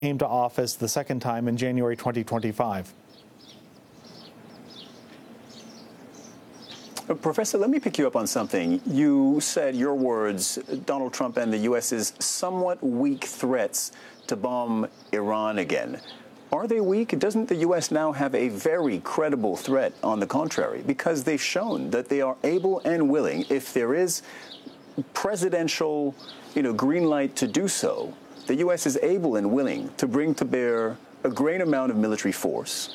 came to office the second time in January 2025. Professor, let me pick you up on something. You said, your words, Donald Trump and the U.S.'s somewhat weak threats to bomb Iran again. Are they weak? Doesn't the U.S. now have a very credible threat on the contrary? Because they've shown that they are able and willing, if there is presidential, green light to do so, the U.S. is able and willing to bring to bear a great amount of military force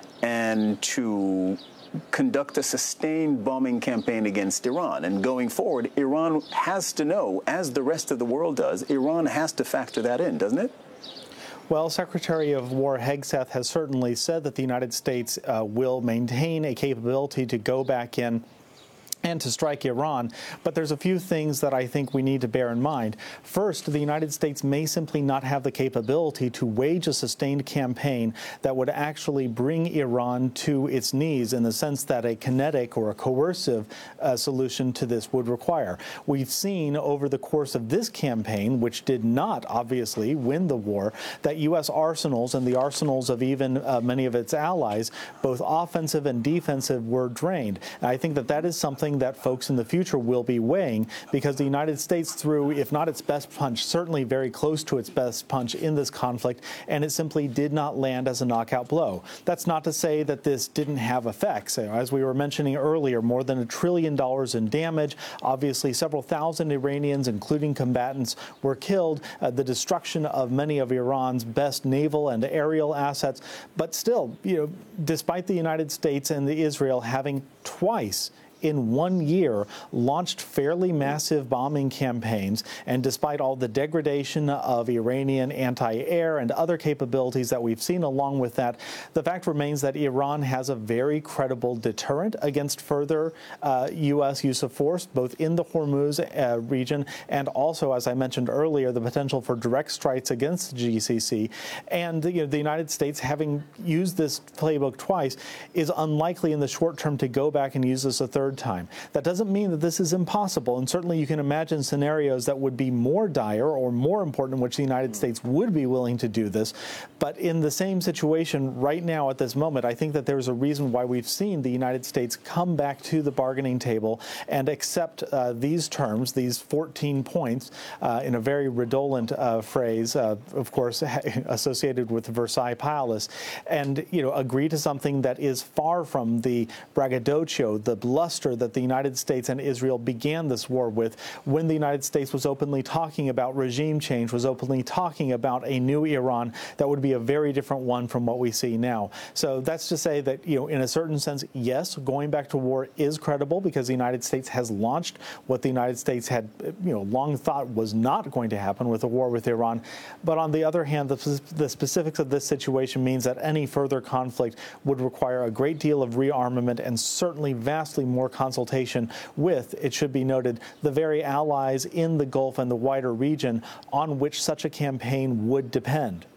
and to conduct a sustained bombing campaign against Iran. And going forward, Iran has to know, as the rest of the world does, Iran has to factor that in, doesn't it? Well, Secretary of War Hegseth has certainly said that the United States will maintain a capability to go back in and to strike Iran. But there's a few things that I think we need to bear in mind. First, the United States may simply not have the capability to wage a sustained campaign that would actually bring Iran to its knees in the sense that a kinetic or a coercive solution to this would require. We've seen over the course of this campaign, which did not obviously win the war, that U.S. arsenals and the arsenals of even many of its allies, both offensive and defensive, were drained. And I think that that is something that folks in the future will be weighing, because the United States threw, if not its best punch, certainly very close to its best punch in this conflict, and it simply did not land as a knockout blow. That's not to say that this didn't have effects. As we were mentioning earlier, more than $1 trillion in damage. Obviously, several thousand Iranians, including combatants, were killed. The destruction of many of Iran's best naval and aerial assets. But still, despite the United States and Israel having twice in 1 year launched fairly massive bombing campaigns, and despite all the degradation of Iranian anti-air and other capabilities that we've seen along with that, the fact remains that Iran has a very credible deterrent against further U.S. use of force, both in the Hormuz region and also, as I mentioned earlier, the potential for direct strikes against the GCC. And the United States, having used this playbook twice, is unlikely in the short term to go back and use this a third time. That doesn't mean that this is impossible, and certainly you can imagine scenarios that would be more dire or more important in which the United States would be willing to do this. But in the same situation right now at this moment, I think that there's a reason why we've seen the United States come back to the bargaining table and accept these terms, these 14 points, in a very redolent phrase, of course, associated with the Versailles Palace, and agree to something that is far from the braggadocio, the bluster that the United States and Israel began this war with, when the United States was openly talking about regime change, was openly talking about a new Iran that would be a very different one from what we see now. So that's to say that, in a certain sense, yes, going back to war is credible, because the United States has launched what the United States had, long thought was not going to happen with a war with Iran. But on the other hand, the specifics of this situation means that any further conflict would require a great deal of rearmament and certainly vastly more consultation with, it should be noted, the very allies in the Gulf and the wider region on which such a campaign would depend.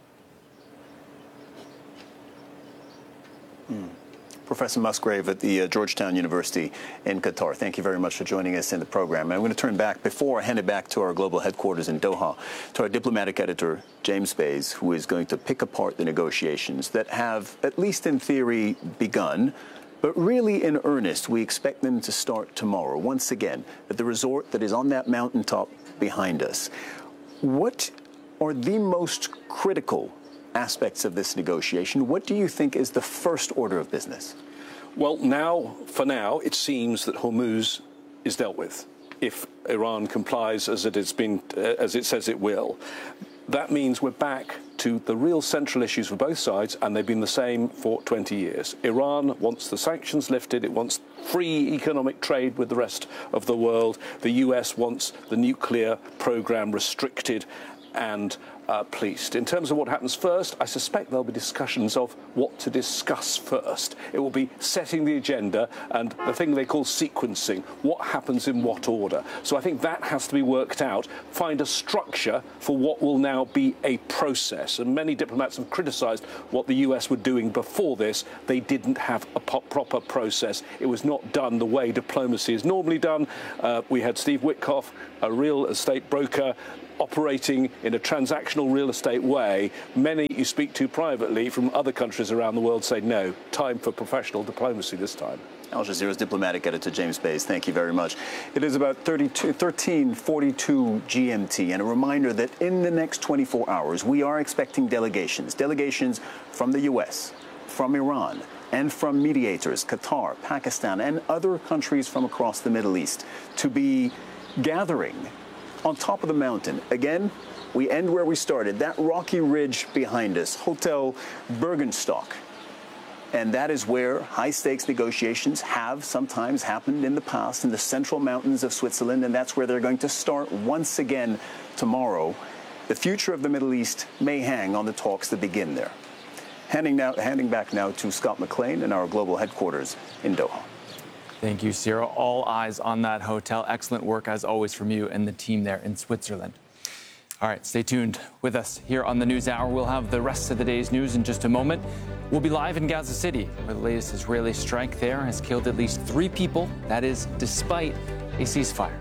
Professor Musgrave at the Georgetown University in Qatar, thank you very much for joining us in the program. I'm going to turn back, before I hand it back to our global headquarters in Doha, to our diplomatic editor, James Bays, who is going to pick apart the negotiations that have, at least in theory, begun. But really, in earnest, we expect them to start tomorrow, once again, at the resort that is on that mountaintop behind us. What are the most critical aspects of this negotiation? What do you think is the first order of business? Well, for now, it seems that Hormuz is dealt with, if Iran complies as it says it will. That means we're back to the real central issues for both sides, and they've been the same for 20 years. Iran wants the sanctions lifted. It wants free economic trade with the rest of the world. The US wants the nuclear program restricted and policed. In terms of what happens first, I suspect there'll be discussions of what to discuss first. It will be setting the agenda and the thing they call sequencing, what happens in what order. So I think that has to be worked out, find a structure for what will now be a process. And many diplomats have criticised what the US were doing before this. They didn't have a proper process. It was not done the way diplomacy is normally done. We had Steve Witkoff, a real estate broker, operating in a transactional real estate way. Many you speak to privately from other countries around the world say no, time for professional diplomacy this time. Al Jazeera's diplomatic editor, James Bays, thank you very much. It is about 13:42 GMT, and a reminder that in the next 24 hours, we are expecting delegations from the U.S., from Iran, and from mediators, Qatar, Pakistan, and other countries from across the Middle East, to be gathering on top of the mountain. Again, we end where we started, that rocky ridge behind us, Hotel Bergenstock. And that is where high-stakes negotiations have sometimes happened in the past, in the central mountains of Switzerland, and that's where they're going to start once again tomorrow. The future of the Middle East may hang on the talks that begin there. Handing back now to Scott McLean in our global headquarters in Doha. Thank you, Cyril. All eyes on that hotel. Excellent work, as always, from you and the team there in Switzerland. All right, stay tuned with us here on the News Hour. We'll have the rest of the day's news in just a moment. We'll be live in Gaza City, where the latest Israeli strike there has killed at least 3 people. That is despite a ceasefire.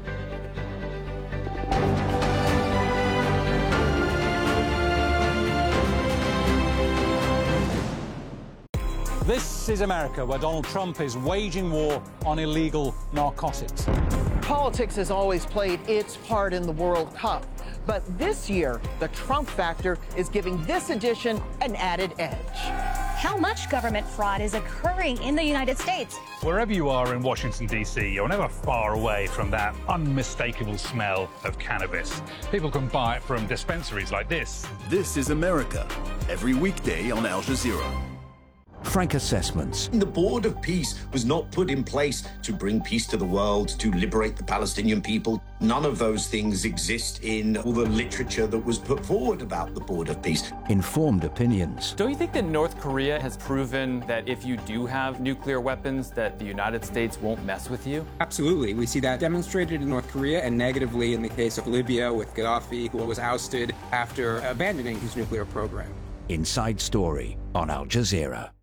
This is America, where Donald Trump is waging war on illegal narcotics. Politics has always played its part in the World Cup. But this year, the Trump factor is giving this edition an added edge. How much government fraud is occurring in the United States? Wherever you are in Washington, D.C., you're never far away from that unmistakable smell of cannabis. People can buy it from dispensaries like this. This is America, every weekday on Al Jazeera. Frank assessments. The Board of Peace was not put in place to bring peace to the world, to liberate the Palestinian people. None of those things exist in all the literature that was put forward about the Board of Peace. Informed opinions. Don't you think that North Korea has proven that if you do have nuclear weapons, that the United States won't mess with you? Absolutely. We see that demonstrated in North Korea and negatively in the case of Libya with Gaddafi, who was ousted after abandoning his nuclear program. Inside Story on Al Jazeera.